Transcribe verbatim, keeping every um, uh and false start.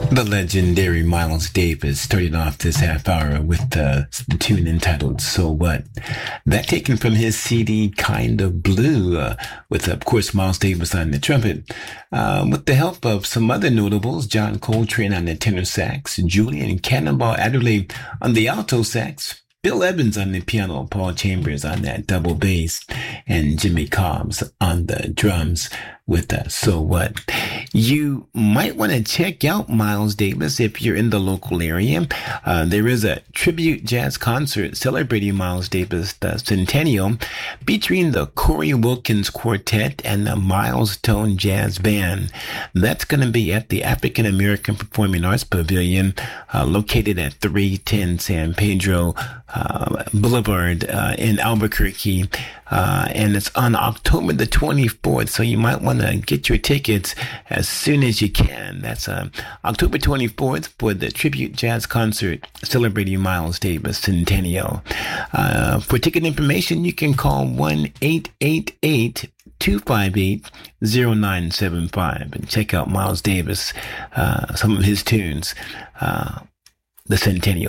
The legendary Miles Davis started off this half hour with the tune entitled So What? That taken from his C D Kind of Blue, uh, with, of course, Miles Davis on the trumpet, uh, with the help of some other notables, John Coltrane on the tenor sax, Julian Cannonball Adderley on the alto sax, Bill Evans on the piano, Paul Chambers on that double bass, and Jimmy Cobbs on the drums with uh, So What? You might want to check out Miles Davis if you're in the local area. Uh, there is a tribute jazz concert celebrating Miles Davis' the centennial featuring the Corey Wilkins Quartet and the Miles Tone Jazz Band. That's going to be at the African American Performing Arts Pavilion, uh, located at three ten San Pedro uh, Boulevard uh, in Albuquerque. Uh, and it's on October the twenty-fourth, so you might want to get your tickets as soon as you can. That's uh, October twenty-fourth for the Tribute Jazz Concert celebrating Miles Davis Centennial. Uh, for ticket information, you can call one eight eight eight two five eight zero nine seven five and check out Miles Davis, uh, some of his tunes, uh, the Centennial.